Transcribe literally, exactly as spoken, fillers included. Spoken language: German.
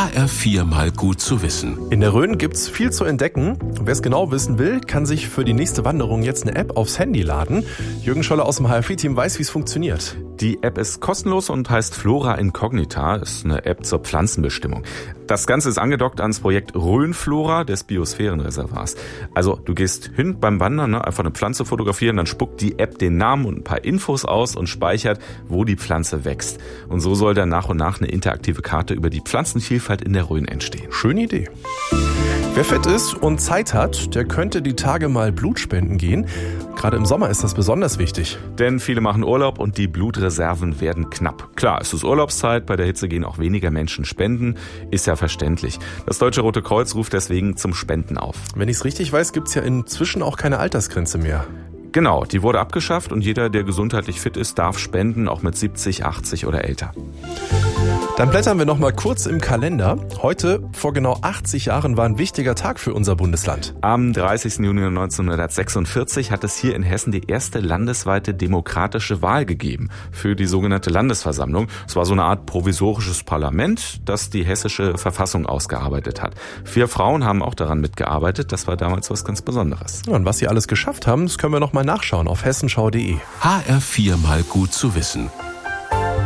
H R vier mal gut zu wissen. In der Rhön gibt's viel zu entdecken. Wer es genau wissen will, kann sich für die nächste Wanderung jetzt eine App aufs Handy laden. Jürgen Scholler aus dem H R vier Team weiß, wie es funktioniert. Die App ist kostenlos und heißt Flora Incognita, ist eine App zur Pflanzenbestimmung. Das Ganze ist angedockt ans Projekt Rhönflora des Biosphärenreservats. Also du gehst hin beim Wandern, ne, einfach eine Pflanze fotografieren, dann spuckt die App den Namen und ein paar Infos aus und speichert, wo die Pflanze wächst. Und so soll dann nach und nach eine interaktive Karte über die Pflanzenvielfalt in der Rhön entstehen. Schöne Idee. Wer fit ist und Zeit hat, der könnte die Tage mal Blut spenden gehen. Gerade im Sommer ist das besonders wichtig. Denn viele machen Urlaub und die Blutreserven werden knapp. Klar, es ist Urlaubszeit, bei der Hitze gehen auch weniger Menschen spenden, ist ja verständlich. Das Deutsche Rote Kreuz ruft deswegen zum Spenden auf. Wenn ich es richtig weiß, gibt's ja inzwischen auch keine Altersgrenze mehr. Genau, die wurde abgeschafft und jeder, der gesundheitlich fit ist, darf spenden, auch mit siebzig, achtzig oder älter. Dann blättern wir noch mal kurz im Kalender. Heute, vor genau achtzig Jahren, war ein wichtiger Tag für unser Bundesland. Am dreißigsten Juni neunzehnhundertsechsundvierzig hat es hier in Hessen die erste landesweite demokratische Wahl gegeben für die sogenannte Landesversammlung. Es war so eine Art provisorisches Parlament, das die hessische Verfassung ausgearbeitet hat. Vier Frauen haben auch daran mitgearbeitet. Das war damals was ganz Besonderes. Ja, und was sie alles geschafft haben, das können wir noch mal nachschauen auf hessenschau punkt de. H R vier mal gut zu wissen.